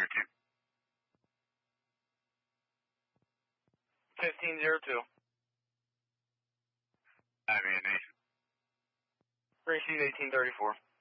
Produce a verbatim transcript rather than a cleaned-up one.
zero two. fifteen zero two. I mean, Receive eighteen thirty-four.